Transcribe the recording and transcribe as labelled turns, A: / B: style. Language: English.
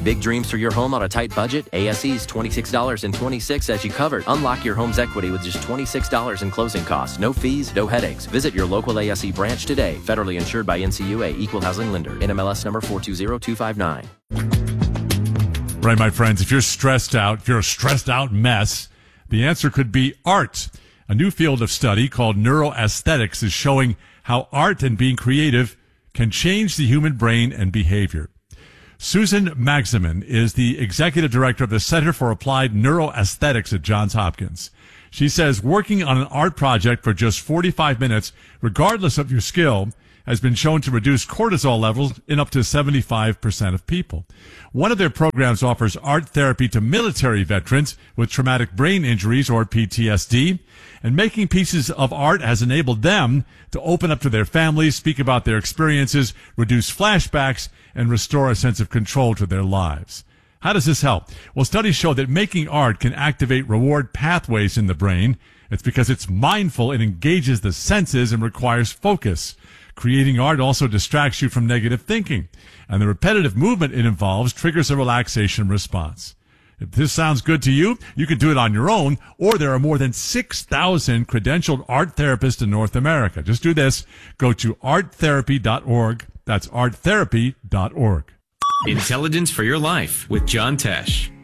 A: Big dreams for your home on a tight budget? ASE's $26.26 as you covered. Unlock your home's equity with just $26 in closing costs. No fees, no headaches. Visit your local ASE branch today. Federally insured by NCUA, Equal Housing Lender. NMLS number 420259.
B: Right, my friends, if you're stressed out, if you're a stressed out mess, the answer could be art. A new field of study called neuroaesthetics is showing how art and being creative can change the human brain and behavior. Susan Magsamen is the executive director of the Center for Applied Neuroaesthetics at Johns Hopkins. She says working on an art project for just 45 minutes, regardless of your skill, has been shown to reduce cortisol levels in up to 75% of people. One of their programs offers art therapy to military veterans with traumatic brain injuries or PTSD, and making pieces of art has enabled them to open up to their families, speak about their experiences, reduce flashbacks, and restore a sense of control to their lives. How does this help? Well, studies show that making art can activate reward pathways in the brain. It's because it's mindful, it engages the senses, and requires focus. Creating art also distracts you from negative thinking, and the repetitive movement it involves triggers a relaxation response. If this sounds good to you, you can do it on your own, or there are more than 6,000 credentialed art therapists in North America. Just do this. Go to arttherapy.org. That's arttherapy.org.
C: Intelligence for your life with John Tesh.